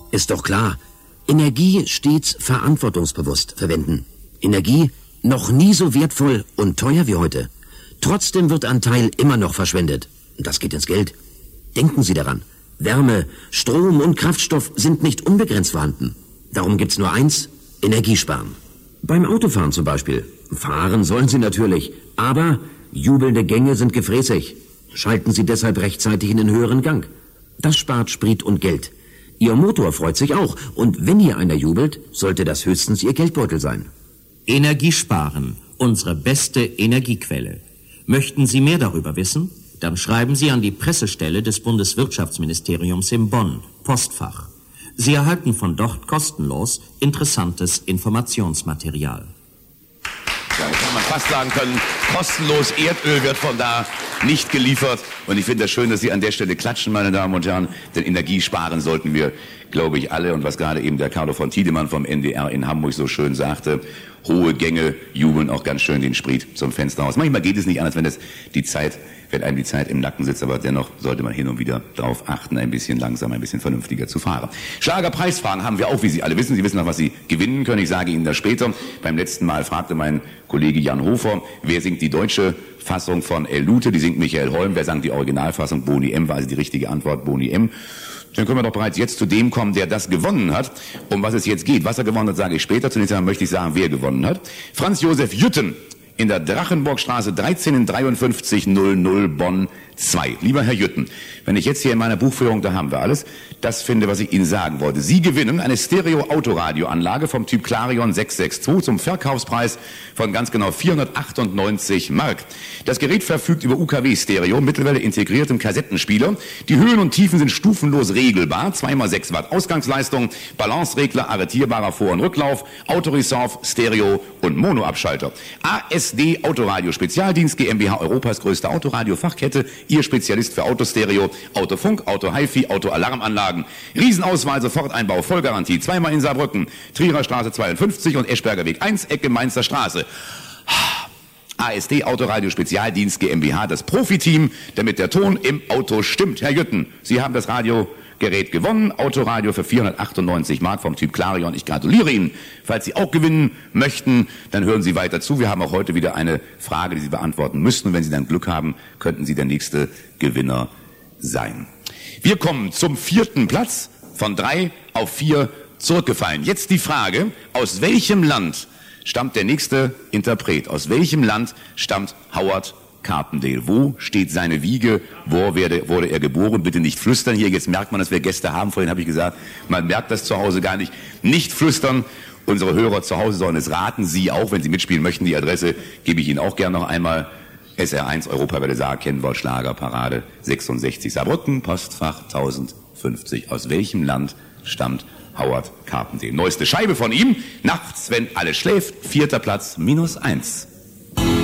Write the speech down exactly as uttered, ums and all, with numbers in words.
Ist doch klar. Energie stets verantwortungsbewusst verwenden. Energie noch nie so wertvoll und teuer wie heute. Trotzdem wird ein Teil immer noch verschwendet. Und das geht ins Geld. Denken Sie daran. Wärme, Strom und Kraftstoff sind nicht unbegrenzt vorhanden. Darum gibt's nur eins: Energiesparen. Beim Autofahren zum Beispiel. Fahren sollen Sie natürlich, aber jubelnde Gänge sind gefräßig. Schalten Sie deshalb rechtzeitig in den höheren Gang. Das spart Sprit und Geld. Ihr Motor freut sich auch. Und wenn hier einer jubelt, sollte das höchstens Ihr Geldbeutel sein. Energiesparen, unsere beste Energiequelle. Möchten Sie mehr darüber wissen? Dann schreiben Sie an die Pressestelle des Bundeswirtschaftsministeriums in Bonn, Postfach. Sie erhalten von dort kostenlos interessantes Informationsmaterial. Ja, kann man fast sagen können, kostenlos Erdöl wird von da nicht geliefert. Und ich finde es schön, dass Sie an der Stelle klatschen, meine Damen und Herren. Denn Energie sparen sollten wir, glaube ich, alle. Und was gerade eben der Carlo von Tiedemann vom N D R in Hamburg so schön sagte: Hohe Gänge jubeln auch ganz schön den Sprit zum Fenster aus. Manchmal geht es nicht anders, wenn es die Zeit, wenn einem die Zeit im Nacken sitzt, aber dennoch sollte man hin und wieder darauf achten, ein bisschen langsamer, ein bisschen vernünftiger zu fahren. Schlagerpreisfragen haben wir auch, wie Sie alle wissen. Sie wissen noch, was Sie gewinnen können. Ich sage Ihnen das später. Beim letzten Mal fragte mein Kollege Jan Hofer, wer singt die deutsche Fassung von El Lute? Die singt Michael Holm. Wer sang die Originalfassung? Boni M. War also die richtige Antwort, Boni M. Dann können wir doch bereits jetzt zu dem kommen, der das gewonnen hat. Um was es jetzt geht. Was er gewonnen hat, sage ich später. Zunächst einmal möchte ich sagen, wer gewonnen hat. Franz Josef Jütten in der Drachenburgstraße dreizehn in dreiundfünfzig null null Bonn zwei. Lieber Herr Jütten, wenn ich jetzt hier in meiner Buchführung, da haben wir alles, das finde, was ich Ihnen sagen wollte. Sie gewinnen eine Stereo-Autoradioanlage vom Typ Clarion sechs sechs zwei zum Verkaufspreis von ganz genau vierhundertachtundneunzig Mark. Das Gerät verfügt über U K W-Stereo, Mittelwelle integriertem Kassettenspieler. Die Höhen und Tiefen sind stufenlos regelbar. zwei mal sechs Watt Ausgangsleistung, Balanceregler, arretierbarer Vor- und Rücklauf, Autoresolve, Stereo und Monoabschalter. A S D Autoradio Spezialdienst GmbH, Europas größte Autoradiofachkette. Ihr Spezialist für Autostereo, Autofunk, Auto-Hi-Fi, Autoalarmanlagen. Riesenauswahl, Soforteinbau, Vollgarantie. Zweimal in Saarbrücken, Trierer Straße zweiundfünfzig und Eschberger Weg eins, Ecke Mainzer Straße. A S D Autoradio Spezialdienst GmbH, das Profiteam, damit der Ton im Auto stimmt. Herr Jütten, Sie haben das Radiogerät gewonnen. Autoradio für vierhundertachtundneunzig Mark vom Typ Clarion. Ich gratuliere Ihnen. Falls Sie auch gewinnen möchten, dann hören Sie weiter zu. Wir haben auch heute wieder eine Frage, die Sie beantworten müssten. Und wenn Sie dann Glück haben, könnten Sie der nächste Gewinner sein. Wir kommen zum vierten Platz, von drei auf vier zurückgefallen. Jetzt die Frage, aus welchem Land stammt der nächste Interpret? Aus welchem Land stammt Howard Carpendale? Wo steht seine Wiege? Wo werde, wurde er geboren? Bitte nicht flüstern hier. Jetzt merkt man, dass wir Gäste haben. Vorhin habe ich gesagt, man merkt das zu Hause gar nicht. Nicht flüstern. Unsere Hörer zu Hause sollen es raten. Sie auch, wenn Sie mitspielen möchten. Die Adresse gebe ich Ihnen auch gerne noch einmal. S R eins Europawelle Saar, Kennwort Schlagerparade sechsundsechzig Saarbrücken, Postfach tausendfünfzig. Aus welchem Land stammt Howard Carpendale? Neueste Scheibe von ihm. Nachts, wenn alles schläft. Vierter Platz, minus eins.